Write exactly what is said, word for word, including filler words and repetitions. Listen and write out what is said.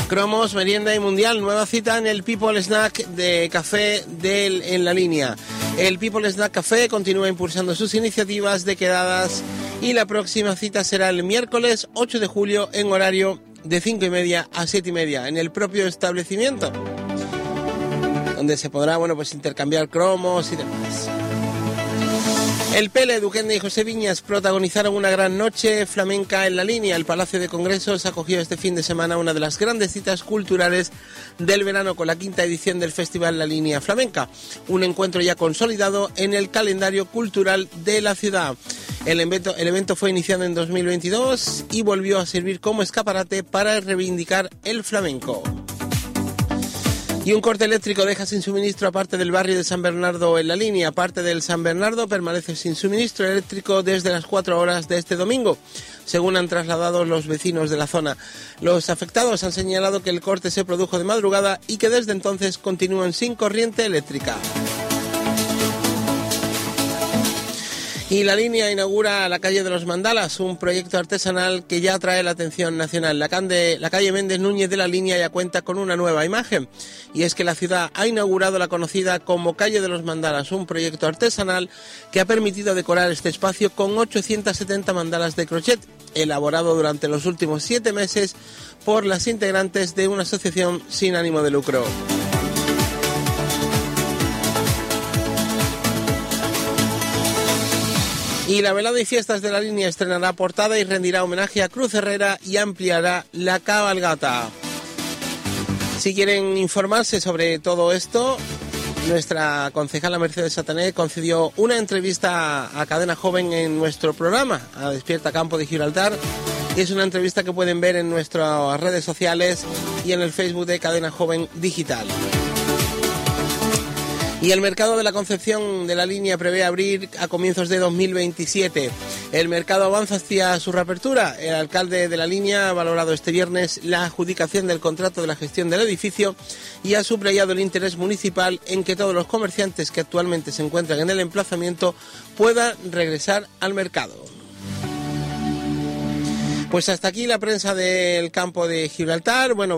Cromos, merienda y mundial, nueva cita en el People Snack de Café del, en la línea. El People Snack Café continúa impulsando sus iniciativas de quedadas y la próxima cita será el miércoles ocho de julio en horario de cinco y media a siete y media en el propio establecimiento, donde se podrá, bueno, pues intercambiar cromos y demás. El Pele, Duquende y José Viñas protagonizaron una gran noche flamenca en la línea. El Palacio de Congresos acogió este fin de semana una de las grandes citas culturales del verano con la quinta edición del Festival La Línea Flamenca, un encuentro ya consolidado en el calendario cultural de la ciudad. El evento, el evento fue iniciado en dos mil veintidós y volvió a servir como escaparate para reivindicar el flamenco. Y un corte eléctrico deja sin suministro a parte del barrio de San Bernardo en la línea. Parte del San Bernardo permanece sin suministro eléctrico desde las cuatro horas de este domingo, según han trasladado los vecinos de la zona. Los afectados han señalado que el corte se produjo de madrugada y que desde entonces continúan sin corriente eléctrica. Y la línea inaugura la calle de los Mandalas, un proyecto artesanal que ya atrae la atención nacional. La, cande, la calle Méndez Núñez de la línea ya cuenta con una nueva imagen, y es que la ciudad ha inaugurado la conocida como calle de los Mandalas, un proyecto artesanal que ha permitido decorar este espacio con ochocientas setenta mandalas de crochet, elaborado durante los últimos siete meses por las integrantes de una asociación sin ánimo de lucro. Y la velada y fiestas de la línea estrenará portada y rendirá homenaje a Cruz Herrera y ampliará la cabalgata. Si quieren informarse sobre todo esto, nuestra concejala Mercedes Satané concedió una entrevista a Cadena Joven en nuestro programa, a Despierta Campo de Gibraltar, y es una entrevista que pueden ver en nuestras redes sociales y en el Facebook de Cadena Joven Digital. Y el mercado de la Concepción de la línea prevé abrir a comienzos de dos mil veintisiete. El mercado avanza hacia su reapertura. El alcalde de la línea ha valorado este viernes la adjudicación del contrato de la gestión del edificio y ha subrayado el interés municipal en que todos los comerciantes que actualmente se encuentran en el emplazamiento puedan regresar al mercado. Pues hasta aquí la prensa del campo de Gibraltar. Bueno,